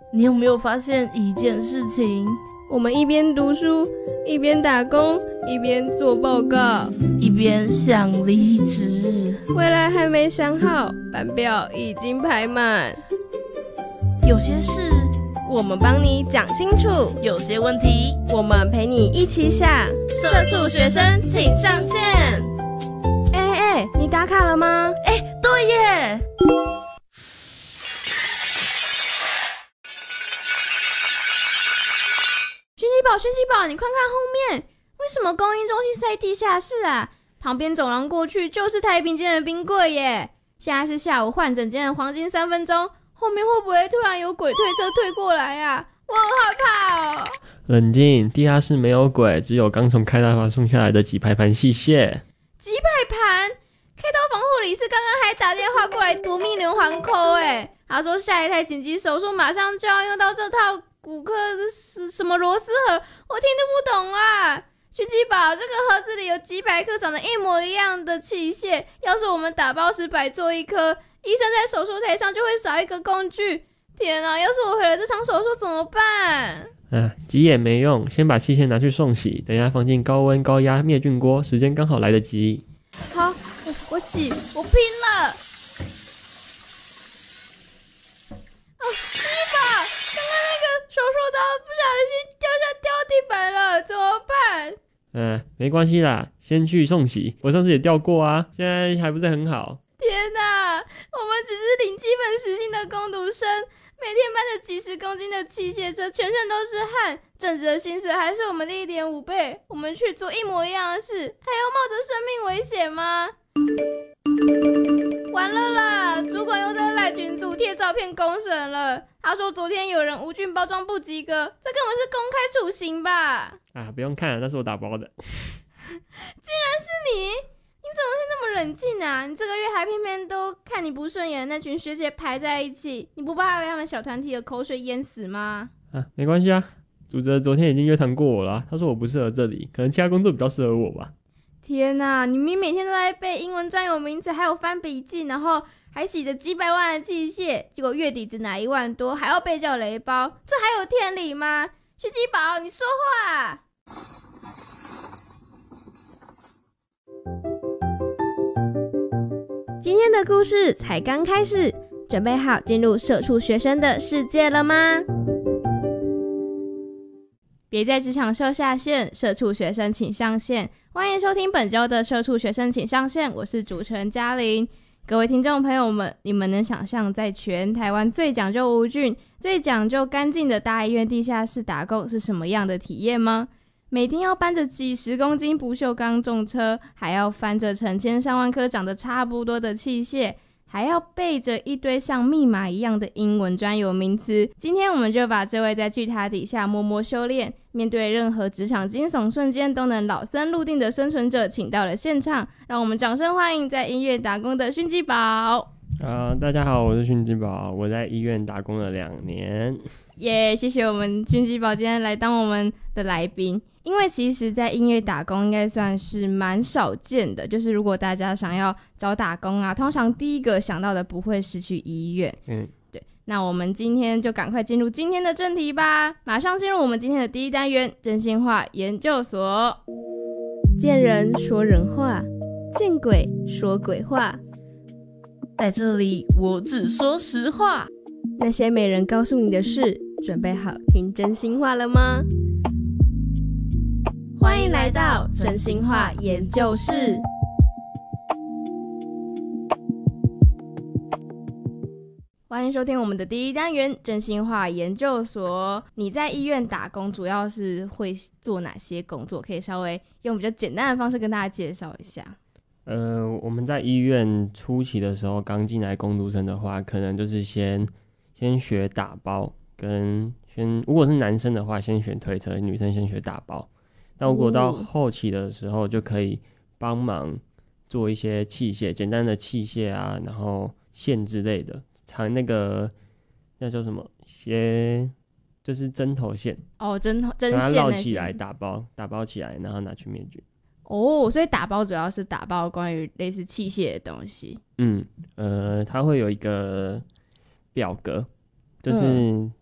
你有没有发现一件事情？ 我们一边读书，一边打工，一边做报告， 一边想离职， 未来还没想好，班表已经排满。 有些事我们帮你讲清楚， 有些问题我们陪你一起想。 社畜学生请上线。 你打卡了吗？ 对耶。 勋基宝，你快看后面，为什么供应中心是在地下室啊？旁边走廊过去就是太平间的冰柜耶。现在是下午换诊间的黄金3分钟，后面会不会突然有鬼推车推过来啊？我很害怕哦。 冷静，地下室没有鬼，只有刚从开大法送下来的几排盘器械。 几排盘？开刀房护理师刚刚还打电话过来夺命连环 call 耶，他说下一台紧急手术马上就要用到这套骨科是什么螺丝盒，我听得不懂啊。勋基宝，这个盒子里有几百颗长得一模一样的器械，要是我们打包时摆错一颗，医生在手术台上就会少一个工具。天啊，要是我毁了这场手术怎么办？ 急也没用，先把器械拿去送洗，等一下放进高温高压灭菌锅，时间刚好来得及。 好，我洗，我拼了。勋基宝，刚刚那个手术刀不小心掉地板了，怎么办？ 没关系啦，先去送洗，我上次也掉过啊，现在还不是很好。 天哪，我们只是领基本时薪的工读生，每天搬着几十公斤的器械车，全身都是汗，正职的薪水还是我们的1.5倍，我们去做一模一样的事，还要冒着生命危险吗？完了啦，主管又在赖群组贴照片公审了，他说昨天有人无菌包装不及格，这根本是公开处刑吧。 不用看了，那是我打包的。 竟然是你，你怎么会那么冷静啊？你这个月还偏偏都看你不顺眼的那群学姐排在一起，你不怕被他们小团体的口水淹死吗？ 没关系啊，主责昨天已经约谈过我了，他说我不适合这里，可能其他工作比较适合我吧。 天哪，你明明每天都在背英文专有名词，还有翻笔记，然后还洗着几百万的器械，结果月底只拿1万多，还要被叫雷包，这还有天理吗？勋基宝，你说话。今天的故事才刚开始，准备好进入社畜学生的世界了吗？别在职场设下限，社畜学生请上线。欢迎收听本周的社畜学生请上线，我是主持人嘉玲。各位听众朋友们，你们能想象在全台湾最讲究无菌、最讲究干净的大医院地下室打工是什么样的体验吗？每天要搬着几十公斤不锈钢重车，还要翻着成千上万颗长得差不多的器械，还要背着一堆像密码一样的英文专有名词。今天我们就把这位在巨塔底下默默修炼，面对任何职场惊悚瞬间都能老僧入定的生存者请到了现场，让我们掌声欢迎在医院打工的勋基宝。 大家好，我是勋基宝，我在医院打工了2年。 谢谢我们勋基宝今天来当我们的来宾。因为其实在医院打工应该算是蛮少见的，就是如果大家想要找打工啊，通常第一个想到的不会是去医院。对，那我们今天就赶快进入今天的正题吧，马上进入我们今天的第一单元真心话研究所。见人说人话，见鬼说鬼话， 在这里我只说实话， 那些没人告诉你的事，准备好听真心话了吗？欢迎来到真心话研究室。欢迎收听我们的第一单元真心话研究所。你在医院打工主要是会做哪些工作？可以稍微用比较简单的方式跟大家介绍一下。 我们在医院初期的时候，刚进来工读生的话，可能就是先学打包，如果是男生的话，先选推车，女生先学打包。那如果到后期的时候，就可以帮忙做一些器械，简单的器械啊，然后线之类的，还有那叫什么就是针头线针线，把它绕起来打包起来，然后拿去灭菌。 所以打包主要是打包关于类似器械的东西。 它会有一个表格，就是